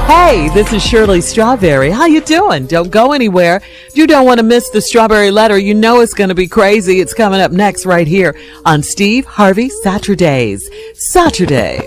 Hey, this is Shirley Strawberry. How you doing? Don't go anywhere. You don't want to miss the Strawberry Letter. You know it's going to be crazy. It's coming up next right here on Steve Harvey Saturdays. Saturday.